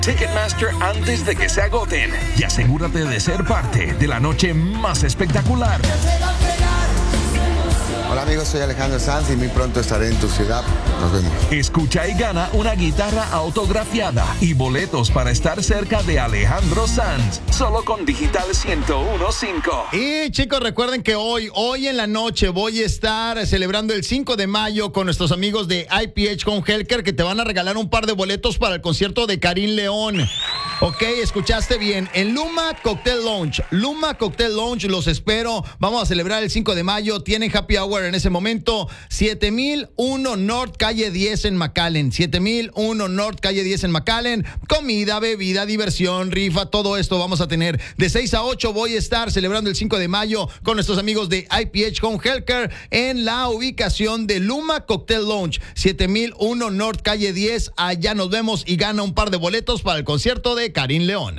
Ticketmaster antes de que se agoten y asegúrate de ser parte de la noche más espectacular. Hola amigos, soy Alejandro Sanz y muy pronto estaré en tu ciudad. Nos vemos. Escucha y gana una guitarra autografiada y boletos para estar cerca de Alejandro Sanz, solo con Digital 101.5. Y chicos, recuerden que hoy en la noche voy a estar celebrando el 5 de mayo con nuestros amigos de IPH Home Healthcare, que te van a regalar un par de boletos para el concierto de Karim León. Ok, escuchaste bien. En Luma Cocktail Lounge. Luma Cocktail Lounge, los espero. Vamos a celebrar el 5 de mayo. Tienen happy hour en ese momento. 7001 North Calle 10 en McAllen. 7001 North Calle 10 en McAllen. Comida, bebida, diversión, rifa, todo esto vamos a tener. De 6 a 8 voy a estar celebrando el 5 de mayo con nuestros amigos de IPH Home Healthcare en la ubicación de Luma Cocktail Lounge. 7001 North Calle 10. Allá nos vemos y gana un par de boletos para el concierto de Karim León.